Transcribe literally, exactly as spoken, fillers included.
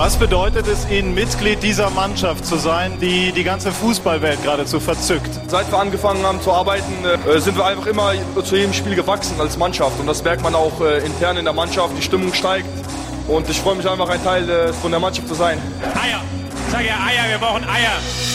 Was bedeutet es Ihnen, Mitglied dieser Mannschaft zu sein, die die ganze Fußballwelt geradezu verzückt? Seit wir angefangen haben zu arbeiten, äh, sind wir einfach immer zu jedem Spiel gewachsen als Mannschaft. Und das merkt man auch äh, intern in der Mannschaft. Die Stimmung steigt. Und ich freue mich einfach, ein Teil äh, von der Mannschaft zu sein. Eier. Sag ja Eier, wir brauchen Eier.